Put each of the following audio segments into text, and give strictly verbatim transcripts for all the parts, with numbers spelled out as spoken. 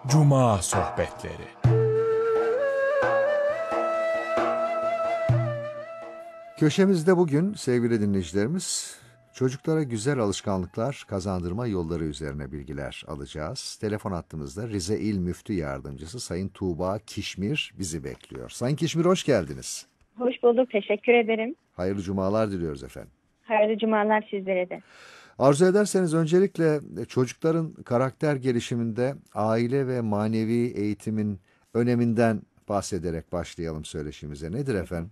Cuma Sohbetleri. Köşemizde bugün sevgili dinleyicilerimiz çocuklara güzel alışkanlıklar kazandırma yolları üzerine bilgiler alacağız. Telefon hattımızda Rize İl Müftü Yardımcısı Sayın Tuğba Kişmir bizi bekliyor. Sayın Kişmir, hoş geldiniz. Hoş bulduk. Teşekkür ederim. Hayırlı cumalar diliyoruz efendim. Hayırlı cumalar sizlere de. Arzu ederseniz öncelikle çocukların karakter gelişiminde aile ve manevi eğitimin öneminden bahsederek başlayalım söyleşimize. Nedir efendim?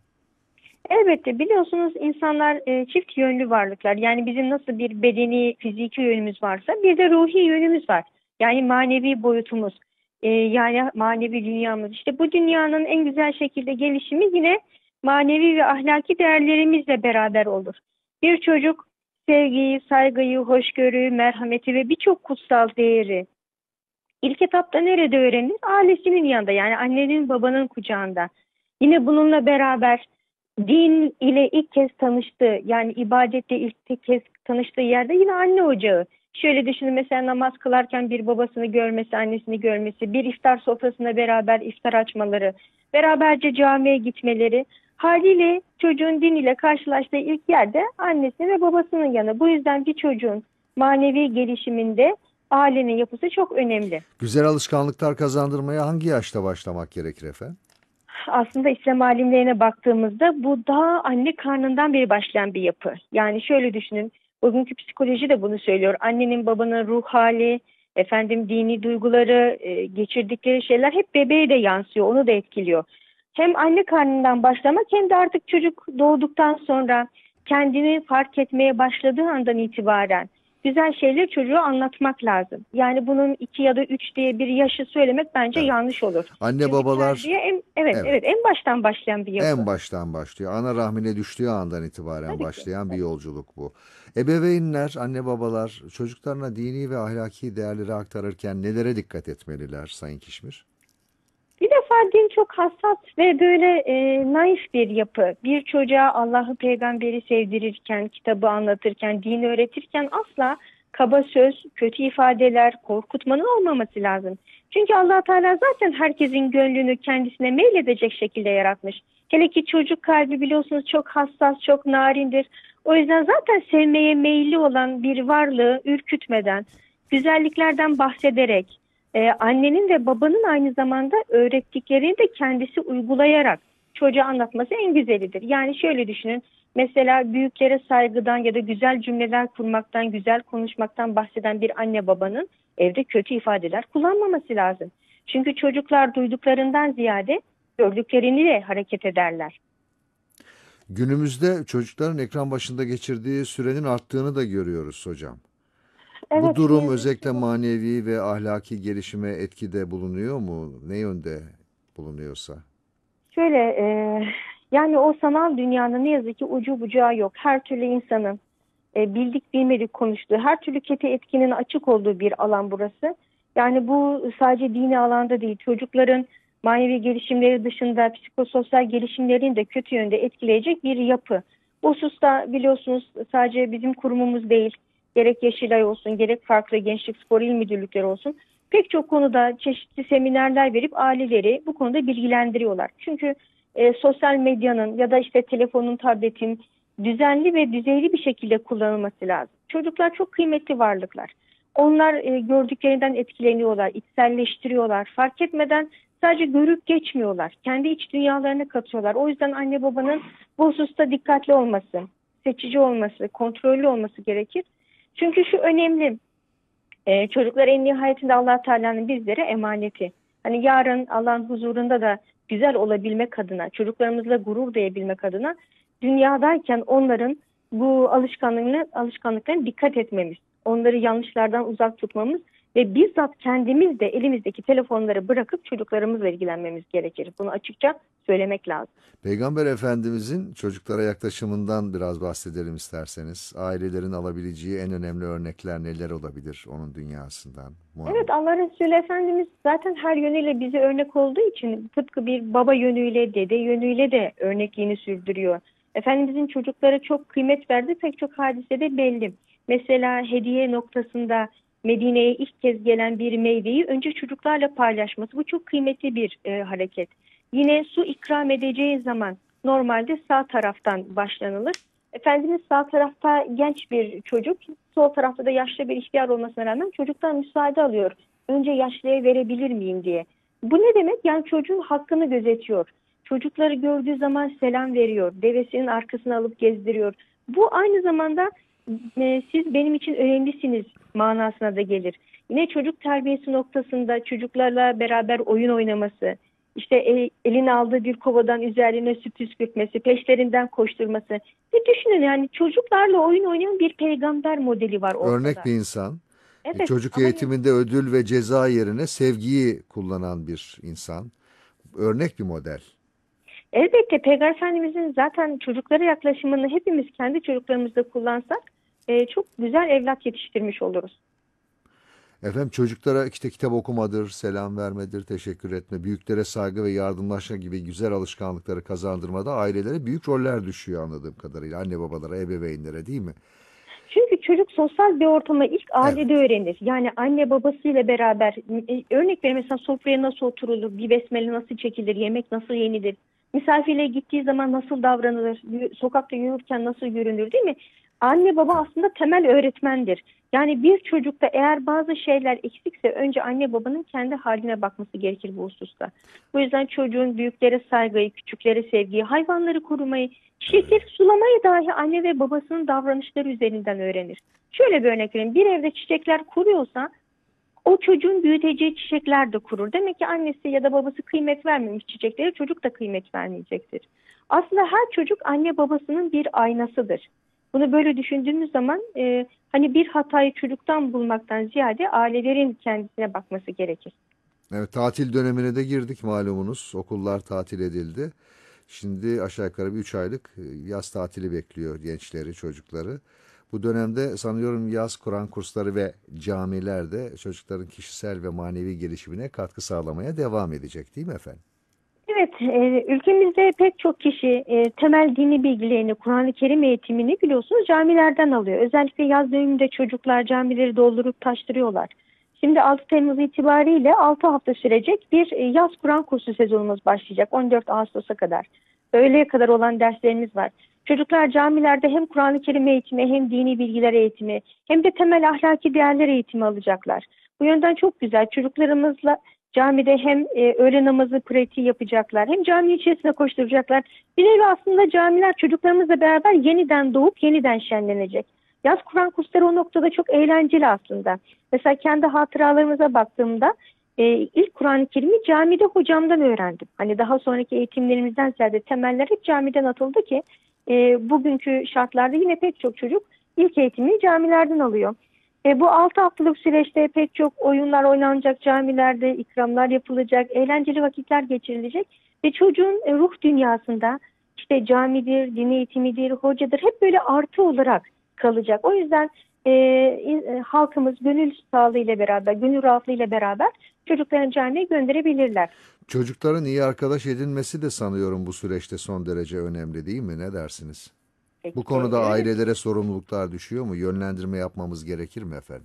Elbette biliyorsunuz insanlar e, çift yönlü varlıklar. Yani bizim nasıl bir bedeni, fiziki yönümüz varsa bir de ruhi yönümüz var. Yani manevi boyutumuz, e, yani manevi dünyamız. İşte bu dünyanın en güzel şekilde gelişimi yine manevi ve ahlaki değerlerimizle beraber olur. Bir çocuk sevgiyi, saygıyı, hoşgörüyü, merhameti ve birçok kutsal değeri İlk etapta nerede öğrenir? Ailesinin yanında, yani annenin babanın kucağında. Yine bununla beraber din ile ilk kez tanıştığı, yani ibadette ilk kez tanıştığı yerde yine anne ocağı. Şöyle düşünün, mesela namaz kılarken bir babasını görmesi, annesini görmesi, bir iftar sofrasında beraber iftar açmaları, beraberce camiye gitmeleri, haliyle çocuğun din ile karşılaştığı ilk yerde annesi ve babasının yanı. Bu yüzden bir çocuğun manevi gelişiminde ailenin yapısı çok önemli. Güzel alışkanlıklar kazandırmaya hangi yaşta başlamak gerekir efendim? Aslında İslam alimlerine baktığımızda bu daha anne karnından beri başlayan bir yapı. Yani şöyle düşünün, bugünkü psikoloji de bunu söylüyor. Annenin babanın ruh hali, efendim dini duyguları, e, geçirdikleri şeyler hep bebeğe de yansıyor, onu da etkiliyor. Hem anne karnından başlamak hem de artık çocuk doğduktan sonra kendini fark etmeye başladığı andan itibaren güzel şeyleri çocuğa anlatmak lazım. Yani bunun iki ya da üç diye bir yaşı söylemek bence Evet. yanlış olur. Anne Çünkü babalar terbiye en, evet evet evet en baştan başlayan bir yapı. en baştan başlıyor. Ana rahmine düştüğü andan itibaren Tabii ki. başlayan bir Evet. yolculuk bu. Ebeveynler, anne babalar çocuklarına dini ve ahlaki değerleri aktarırken nelere dikkat etmeliler Sayın Kişmir? Bir defa din çok hassas ve böyle e, naif bir yapı. Bir çocuğa Allah'ı, peygamberi sevdirirken, kitabı anlatırken, dini öğretirken asla kaba söz, kötü ifadeler, korkutmanın olmaması lazım. Çünkü Allah Teala zaten herkesin gönlünü kendisine meyledecek şekilde yaratmış. Hele ki çocuk kalbi biliyorsunuz çok hassas, çok narindir. O yüzden zaten sevmeye meyilli olan bir varlığı ürkütmeden, güzelliklerden bahsederek, Ee, annenin ve babanın aynı zamanda öğrettiklerini de kendisi uygulayarak çocuğa anlatması en güzelidir. Yani şöyle düşünün, mesela büyüklere saygıdan ya da güzel cümleler kurmaktan, güzel konuşmaktan bahseden bir anne babanın evde kötü ifadeler kullanmaması lazım. Çünkü çocuklar duyduklarından ziyade gördüklerini de hareket ederler. Günümüzde çocukların ekran başında geçirdiği sürenin arttığını da görüyoruz hocam. Bu Evet, ne durum yazık ki özellikle var. manevi ve ahlaki gelişime etkide bulunuyor mu? Ne yönde bulunuyorsa? Şöyle, e, yani o sanal dünyanın ne yazık ki ucu bucağı yok. Her türlü insanın e, bildik bilmedik konuştuğu, her türlü kötü etkinin açık olduğu bir alan burası. Yani bu sadece dini alanda değil, çocukların manevi gelişimleri dışında psikososyal gelişimlerini de kötü yönde etkileyecek bir yapı. Bu hususta biliyorsunuz sadece bizim kurumumuz değil, gerek Yeşilay olsun, gerek farklı gençlik spor il müdürlükleri olsun, pek çok konuda çeşitli seminerler verip aileleri bu konuda bilgilendiriyorlar. Çünkü e, sosyal medyanın ya da işte telefonun, tabletin düzenli ve düzeyli bir şekilde kullanılması lazım. Çocuklar çok kıymetli varlıklar. Onlar e, gördüklerinden etkileniyorlar, içselleştiriyorlar. Fark etmeden sadece görüp geçmiyorlar. Kendi iç dünyalarına katıyorlar. O yüzden anne babanın bu hususta dikkatli olması, seçici olması, kontrollü olması gerekir. Çünkü şu önemli, e, çocuklar en nihayetinde Allah Teala'nın bizlere emaneti. Hani yarın Allah'ın huzurunda da güzel olabilmek adına, çocuklarımızla gurur duyabilmek adına dünyadayken onların bu alışkanlığına, alışkanlıklarına dikkat etmemiz, onları yanlışlardan uzak tutmamız ve bizzat kendimiz de elimizdeki telefonları bırakıp çocuklarımızla ilgilenmemiz gerekir. Bunu açıkça söylemek lazım. Peygamber Efendimizin çocuklara yaklaşımından biraz bahsedelim isterseniz. Ailelerin alabileceği en önemli örnekler neler olabilir onun dünyasından? Evet, Allah Resulü Efendimiz zaten her yönüyle bize örnek olduğu için tıpkı bir baba yönüyle, dede yönüyle de örnekliğini sürdürüyor. Efendimizin çocuklara çok kıymet verdiği pek çok hadisede belli. Mesela hediye noktasında Medine'ye ilk kez gelen bir meyveyi önce çocuklarla paylaşması, bu çok kıymetli bir e, hareket. Yine su ikram edeceği zaman normalde sağ taraftan başlanılır. Efendimiz sağ tarafta genç bir çocuk, sol tarafta da yaşlı bir ihtiyar olmasına rağmen çocuktan müsaade alıyor. Önce yaşlıya verebilir miyim diye. Bu ne demek? Yani çocuğun hakkını gözetiyor. Çocukları gördüğü zaman selam veriyor. Devesinin arkasına alıp gezdiriyor. Bu aynı zamanda e, siz benim için önemlisiniz manasına da gelir. Yine çocuk terbiyesi noktasında çocuklarla beraber oyun oynaması, işte el, eline aldığı bir kovadan üzerine süt püskürtmesi, peşlerinden koşturması. Bir düşünün, yani çocuklarla oyun oynayan bir peygamber modeli var ortada. Örnek bir insan. Evet, Çocuk ama eğitiminde ödül ve ceza yerine sevgiyi kullanan bir insan. Örnek bir model. elbette Peygamber Efendimizin zaten çocuklara yaklaşımını hepimiz kendi çocuklarımızda kullansak e, çok güzel evlat yetiştirmiş oluruz. Efendim, çocuklara işte kitap okumadır, selam vermedir, teşekkür etme, büyüklere saygı ve yardımlaşma gibi güzel alışkanlıkları kazandırmada ailelere büyük roller düşüyor anladığım kadarıyla. Anne babalara, ebeveynlere, değil mi? Çünkü çocuk sosyal bir ortamı ilk Evet. ailede öğrenir. Yani anne babasıyla beraber, e, örnek verin, mesela sofraya nasıl oturulur, bir besmele nasıl çekilir, yemek nasıl yenilir, misafirliğe gittiği zaman nasıl davranılır, y- sokakta yürürken nasıl yürünür, değil mi? Anne baba aslında temel öğretmendir. Yani bir çocukta eğer bazı şeyler eksikse önce anne babanın kendi haline bakması gerekir bu hususta. Bu yüzden çocuğun büyüklere saygıyı, küçüklere sevgiyi, hayvanları korumayı, çiçekleri sulamayı dahi anne ve babasının davranışları üzerinden öğrenir. Şöyle bir örnek vereyim. Bir evde çiçekler kuruyorsa o çocuğun büyüteceği çiçekler de kurur. Demek ki annesi ya da babası kıymet vermemiş çiçeklere, çocuk da kıymet vermeyecektir. Aslında her çocuk anne babasının bir aynasıdır. Bunu böyle düşündüğümüz zaman e, hani bir hatayı çocuktan bulmaktan ziyade ailelerin kendisine bakması gerekir. Evet, tatil dönemine de girdik malumunuz. Okullar tatil edildi. Şimdi aşağı yukarı bir üç aylık e, yaz tatili bekliyor gençleri, çocukları. Bu dönemde sanıyorum yaz Kur'an kursları ve camiler de çocukların kişisel ve manevi gelişimine katkı sağlamaya devam edecek, değil mi efendim? Evet, e, ülkemizde pek çok kişi e, temel dini bilgilerini, Kur'an-ı Kerim eğitimini biliyorsunuz camilerden alıyor. Özellikle yaz döneminde çocuklar camileri doldurup taştırıyorlar. Şimdi altı Temmuz itibariyle altı hafta sürecek bir e, yaz Kur'an kursu sezonumuz başlayacak on dört Ağustos'a kadar. Öğleye kadar olan derslerimiz var. Çocuklar camilerde hem Kur'an-ı Kerim eğitimi, hem dini bilgiler eğitimi, hem de temel ahlaki değerler eğitimi alacaklar. Bu yönden çok güzel. Çocuklarımızla camide hem e, öğle namazı pratiği yapacaklar, hem cami içerisine koşturacaklar. Bir nevi aslında camiler çocuklarımızla beraber yeniden doğup yeniden şenlenecek. Yaz Kur'an kursları o noktada çok eğlenceli aslında. Mesela kendi hatıralarımıza baktığımda e, ilk Kur'an-ı Kerim'i camide hocamdan öğrendim. Hani daha sonraki eğitimlerimizden ziyade temeller hep camiden atıldı ki e, bugünkü şartlarda yine pek çok çocuk ilk eğitimini camilerden alıyor. E, bu altı haftalık süreçte pek çok oyunlar oynanacak camilerde, ikramlar yapılacak, eğlenceli vakitler geçirilecek ve çocuğun e, ruh dünyasında işte camidir, din eğitimidir, hocadır hep böyle artı olarak kalacak. O yüzden e, e, halkımız gönül sağlığıyla beraber, gönül rahatlığıyla beraber çocuklarını camiye gönderebilirler. Çocukların iyi arkadaş edinmesi de sanıyorum bu süreçte son derece önemli, değil mi? Ne dersiniz? Bu Peki, konuda evet. ailelere sorumluluklar düşüyor mu? Yönlendirme yapmamız gerekir mi efendim?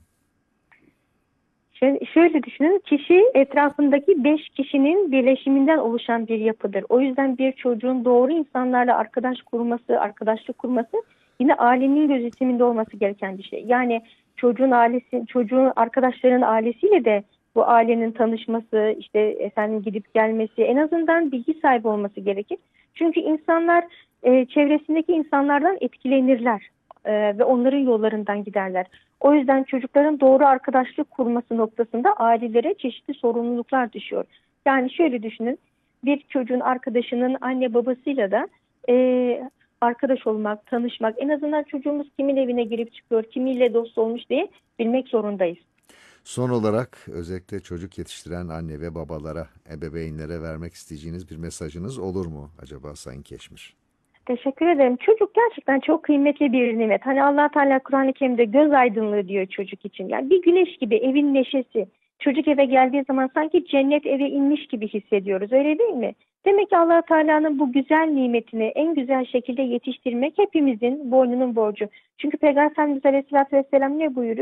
Şöyle, şöyle düşünün, kişi etrafındaki beş kişinin birleşiminden oluşan bir yapıdır. O yüzden bir çocuğun doğru insanlarla arkadaş kurması, arkadaşlık kurması yine ailenin gözetiminde olması gereken bir şey. Yani çocuğun ailesi, çocuğun arkadaşlarının ailesiyle de bu ailenin tanışması, işte efendim gidip gelmesi, en azından bilgi sahibi olması gerekir. Çünkü insanlar e, çevresindeki insanlardan etkilenirler e, ve onların yollarından giderler. O yüzden çocukların doğru arkadaşlık kurması noktasında ailelere çeşitli sorumluluklar düşüyor. Yani şöyle düşünün, bir çocuğun arkadaşının anne babasıyla da e, arkadaş olmak, tanışmak, en azından çocuğumuz kimin evine girip çıkıyor, kimiyle dost olmuş diye bilmek zorundayız. Son olarak özellikle çocuk yetiştiren anne ve babalara, ebeveynlere vermek isteyeceğiniz bir mesajınız olur mu acaba Sayın Keşmir? Teşekkür ederim. Çocuk gerçekten çok kıymetli bir nimet. Hani Allah Teala Kur'an-ı Kerim'de göz aydınlığı diyor çocuk için. Yani bir güneş gibi, evin neşesi. Çocuk eve geldiği zaman sanki cennet eve inmiş gibi hissediyoruz. Öyle değil mi? Demek ki Allah Teala'nın bu güzel nimetini en güzel şekilde yetiştirmek hepimizin boynunun borcu. Çünkü Peygamber Efendimiz Aleyhisselatü Vesselam ne buyuruyor?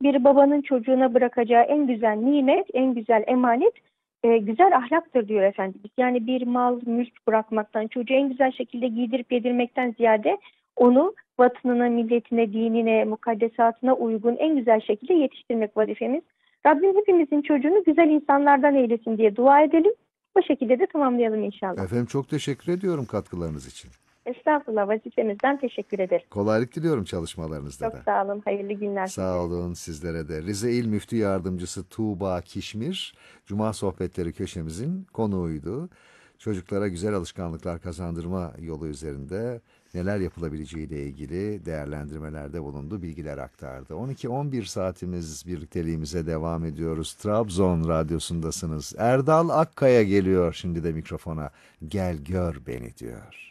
bir babanın çocuğuna bırakacağı en güzel nimet, en güzel emanet e, güzel ahlaktır diyor Efendimiz. Yani bir mal, mülk bırakmaktan, çocuğu en güzel şekilde giydirip yedirmekten ziyade onu vatanına, milletine, dinine, mukaddesatına uygun en güzel şekilde yetiştirmek vazifemiz. Rabbim hepimizin çocuğunu güzel insanlardan eylesin diye dua edelim. Bu şekilde de tamamlayalım inşallah. Efendim çok teşekkür ediyorum katkılarınız için. Estağfurullah, vazifemizden teşekkür ederim. Kolaylık diliyorum çalışmalarınızda Çok da. sağ olun, hayırlı günler. Sağ olun sizlere de. Rize İl Müftü Yardımcısı Tuğba Kişmir, Cuma Sohbetleri köşemizin konuğuydu. Çocuklara güzel alışkanlıklar kazandırma yolu üzerinde neler yapılabileceğiyle ilgili değerlendirmelerde bulundu, bilgiler aktardı. on iki on bir saatimiz birlikteliğimize devam ediyoruz. Trabzon Radyosu'ndasınız. Erdal Akkaya geliyor şimdi de mikrofona. Gel gör beni diyor.